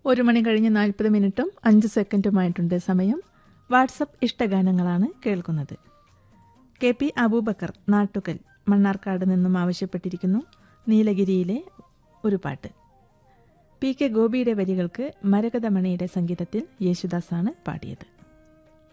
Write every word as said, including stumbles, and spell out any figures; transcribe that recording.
ഒരു മണി കഴിഞ്ഞ് നാൽപ്പത് മിനിറ്റും അഞ്ച് സെക്കൻഡുമായിട്ടുണ്ട് സമയം. വാട്സപ്പ് ഇഷ്ടഗാനങ്ങളാണ് കേൾക്കുന്നത്. കെ പി അബൂബക്കർ നാട്ടുകൽ മണ്ണാർക്കാട് നിന്നും ആവശ്യപ്പെട്ടിരിക്കുന്നു നീലഗിരിയിലെ ഒരു പാട്ട്. പി കെ ഗോപിയുടെ വരികൾക്ക് മരകതമണിയുടെ സംഗീതത്തിൽ യേശുദാസാണ് പാടിയത്.